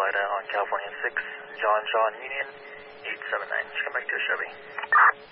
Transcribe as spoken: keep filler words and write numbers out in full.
Florida on California six, John Shaw and Union, eight seven nine. Just come back to your Chevy.